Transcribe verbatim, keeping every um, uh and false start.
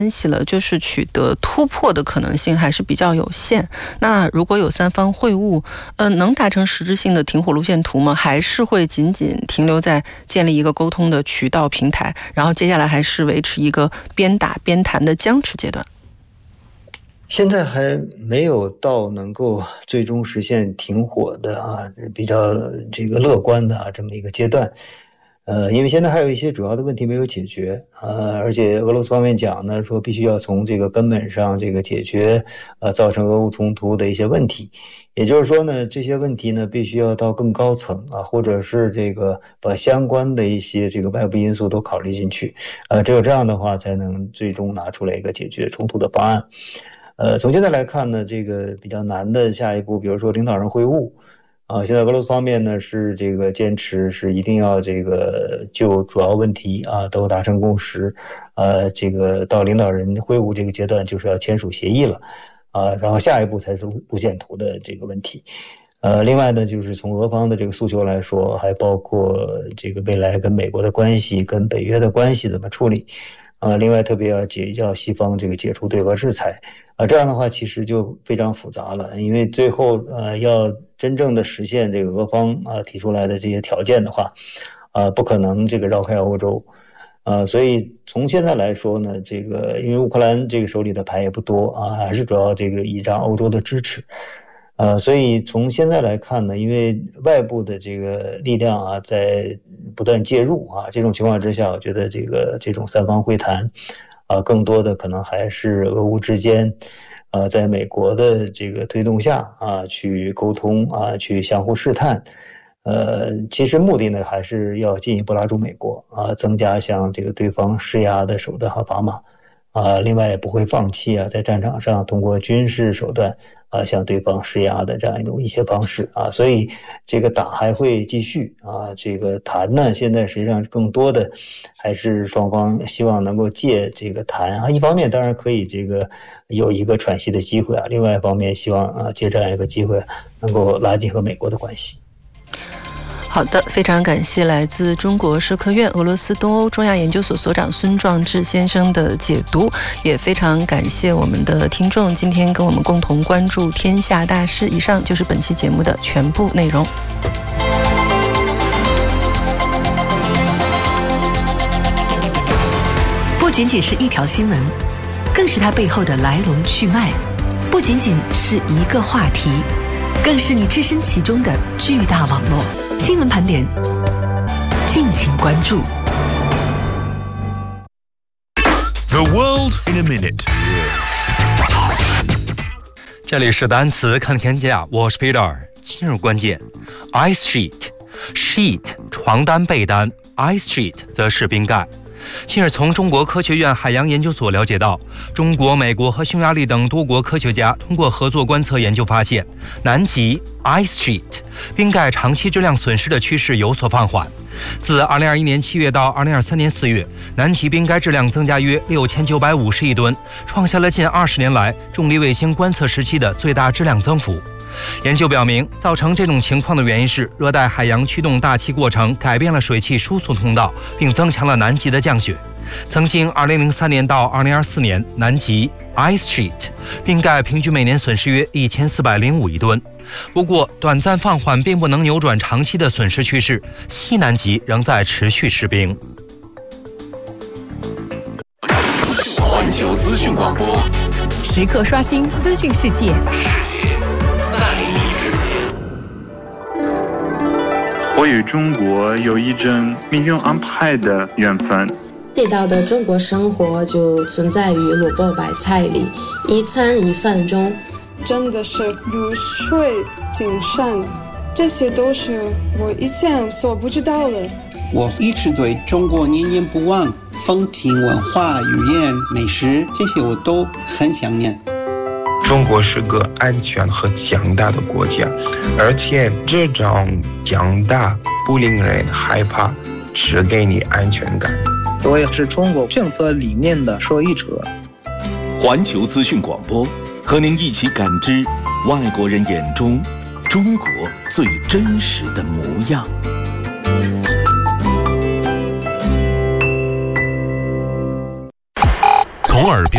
分析了，就是取得突破的可能性还是比较有限。那如果有三方会晤，呃，能达成实质性的停火路线图吗？还是会仅仅停留在建立一个沟通的渠道平台，然后接下来还是维持一个边打边谈的僵持阶段？ 现在还没有到能够最终实现停火的啊，比较这个乐观的啊这么一个阶段。呃，因为现在还有一些主要的问题没有解决，呃，而且俄罗斯方面讲呢，说必须要从这个根本上这个解决，呃，造成俄乌冲突的一些问题。也就是说呢，这些问题呢，必须要到更高层啊，或者是这个把相关的一些这个外部因素都考虑进去，呃，只有这样的话，才能最终拿出来一个解决冲突的方案。呃，从现在来看呢，这个比较难的下一步，比如说领导人会晤。啊，现在俄罗斯方面呢是这个坚持是一定要这个就主要问题啊都达成共识，呃，这个到领导人会晤这个阶段就是要签署协议了，啊，然后下一步才是路线图的这个问题。呃，另外呢，就是从俄方的这个诉求来说，还包括这个未来跟美国的关系、跟北约的关系怎么处理。呃，另外特别要解要西方这个解除对俄制裁，啊，这样的话其实就非常复杂了，因为最后呃要真正的实现这个俄方啊提出来的这些条件的话，啊不可能这个绕开欧洲，啊，所以从现在来说呢，这个因为乌克兰这个手里的牌也不多啊，还是主要这个倚仗欧洲的支持。呃，所以从现在来看呢，因为外部的这个力量啊在不断介入啊，这种情况之下，我觉得这个这种三方会谈，啊，更多的可能还是俄乌之间，啊，在美国的这个推动下啊，去沟通啊，去相互试探，呃，其实目的呢还是要进一步拉住美国啊，增加向这个对方施压的手段和砝码。啊，另外也不会放弃啊，在战场上通过军事手段啊向对方施压的这样一种一些方式啊，所以这个打还会继续啊，这个谈呢，现在实际上更多的还是双方希望能够借这个谈啊，一方面当然可以这个有一个喘息的机会啊，另外一方面希望啊借这样一个机会能够拉近和美国的关系。 好的，非常感谢来自中国社科院俄罗斯东欧中亚研究所所长孙壮志先生的解读，也非常感谢我们的听众今天跟我们共同关注天下大事。以上就是本期节目的全部内容。 不仅仅是一条新闻，更是它背后的来龙去脉；不仅仅是一个话题，更是你置身其中的巨大网络。新闻盘点，敬请关注。 The world in a minute。 这里是单词看天下，我是 Peter。今日关键 ：ice sheet， sheet 床单被单 ，ice sheet 则是冰盖。近日，从中国科学院海洋研究所了解到，中国、美国和匈牙利等多国科学家通过合作观测研究发现，南极 ice sheet 冰盖长期质量损失的趋势有所放缓。自二零二一年七月到二零二三年四月，南极冰盖质量增加约六千九百五十亿吨，创下了近二十年来重力卫星观测时期的最大质量增幅。研究表明，造成这种情况的原因是热带海洋驱动大气过程改变了水汽输送通道，并增强了南极的降雪。曾经二零零三年到二零二四年，南极 ice sheet 冰盖平均每年损失约一千四百零五亿吨。不过，短暂放缓并不能扭转长期的损失趋势，西南极仍在持续失冰。 环球资讯广播， 时刻刷新资讯世界。 世界在你之间。 我与中国有一种命运安排的缘分。 地道的中国生活就存在于萝卜白菜里，一餐一饭中。 真的是如水精深，这些都是我以前所不知道的。 我一直对中国念念不忘，风情文化、语言、美食，这些我都很想念。 中国是个安全和强大的国家，而且这种强大不令人害怕，只给你安全感。 我也是中国政策理念的受益者。 环球资讯广播，和您一起感知外国人眼中中国最真实的模样。从耳边